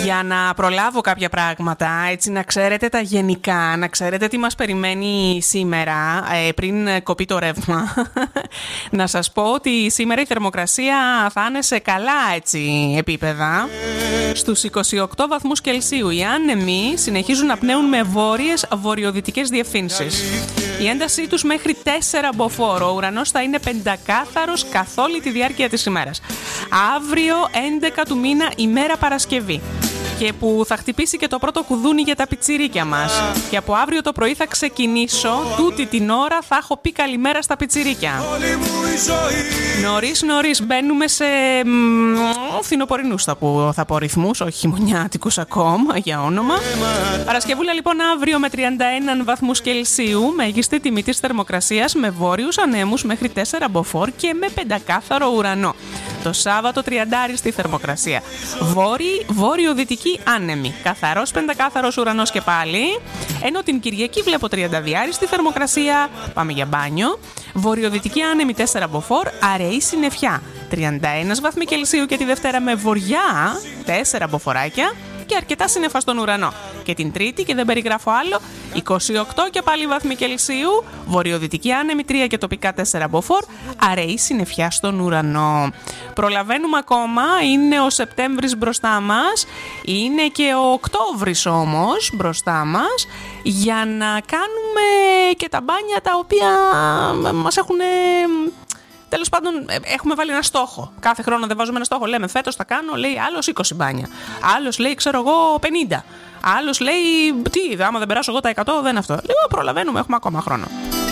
Για να προλάβω κάποια πράγματα, έτσι να ξέρετε τα γενικά, να ξέρετε τι μας περιμένει σήμερα, πριν κοπεί το ρεύμα. Να σας πω ότι σήμερα η θερμοκρασία θα είναι σε καλά έτσι επίπεδα, στους 28 βαθμούς Κελσίου. Οι άνεμοι συνεχίζουν να πνέουν με βόρειες βορειοδυτικές διευθύνσεις. Η έντασή τους μέχρι 4 μποφόρ. Ο ουρανός θα είναι πεντακάθαρος καθ' όλη τη διάρκεια της ημέρας. Αύριο 11 του μήνα, ημέρα Παρασκευή. Και που θα χτυπήσει και το πρώτο κουδούνι για τα πιτσιρίκια μας. Και από αύριο το πρωί θα ξεκινήσω, τούτη την ώρα θα έχω πει καλημέρα στα πιτσιρίκια. Νωρίς μπαίνουμε σε φθινοπορεινούς θα πω ρυθμούς, όχι χειμωνιάτικους ακόμα για όνομα. Παρασκευούλα λοιπόν αύριο με 31 βαθμούς Κελσίου, μέγιστη τιμή της θερμοκρασίας με βόρειους ανέμους μέχρι 4 μποφόρ και με πεντακάθαρο ουρανό. Το Σάββατο 30 στη θερμοκρασία. Βόρειο-δυτική άνεμη. Καθαρός πεντακάθαρος ουρανός και πάλι. Ενώ την Κυριακή βλέπω 32 στη θερμοκρασία. Πάμε για μπάνιο. Βορειοδυτική άνεμη 4 μποφόρ. Αραιή συννεφιά. 31 βαθμοί Κελσίου και τη Δευτέρα με βορειά 4 μποφόρ και αρκετά σύννεφα στον ουρανό. Και την Τρίτη, και δεν περιγράφω άλλο, 28 και πάλι βαθμοί Κελσίου, βορειοδυτική άνεμη 3 και τοπικά 4 μποφόρ, αραιή συννεφιά στον ουρανό. Προλαβαίνουμε ακόμα, είναι ο Σεπτέμβρης μπροστά μας, είναι και ο Οκτώβρης όμως μπροστά μας, για να κάνουμε και τα μπάνια τα οποία μας έχουν... Τέλος πάντων, έχουμε βάλει ένα στόχο. Κάθε χρόνο δεν βάζουμε ένα στόχο. Λέμε φέτος θα κάνω, λέει άλλος 20 μπάνια. Άλλος λέει, ξέρω εγώ, 50. Άλλος λέει, τι, άμα δεν περάσω εγώ τα 100, δεν είναι αυτό. Λίγο προλαβαίνουμε, έχουμε ακόμα χρόνο.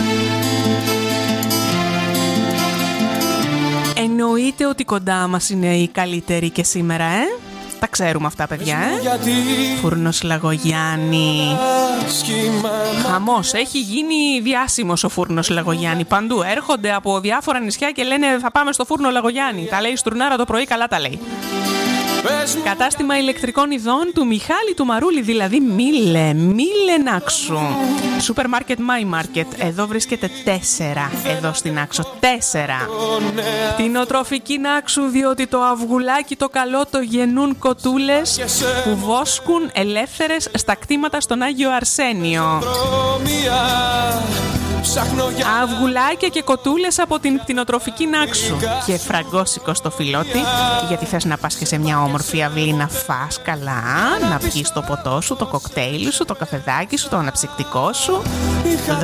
Εννοείται ότι κοντά μας είναι η καλύτερη και σήμερα, Τα ξέρουμε αυτά, παιδιά, Φούρνος Λαγογιάννη. Χαμός, έχει γίνει διάσημος ο Φούρνος Λαγογιάννη. Παντού έρχονται από διάφορα νησιά και λένε θα πάμε στο Φούρνο Λαγογιάννη. Τα λέει Στουρνάρα το πρωί, καλά τα λέει. Κατάστημα ηλεκτρικών ειδών του Μιχάλη του Μαρούλη, δηλαδή Μίλε Νάξου. Σούπερ μάρκετ My Market. Εδώ βρίσκεται 4. Εδώ στην Άξο 4. Κτηνοτροφική Νάξου, διότι το αυγουλάκι το καλό το γεννούν κοτούλες που βόσκουν ελεύθερες στα κτήματα στον Άγιο Αρσένιο. Αυγουλάκια και κοτούλες από την κτηνοτροφική Νάξου. Και φραγκόσικο στο φιλότι, γιατί θες να πας και σε μια όμορφη αυλή να φας καλά, να πιεις το ποτό σου, το κοκτέιλ σου, το καφεδάκι σου, το αναψυκτικό σου.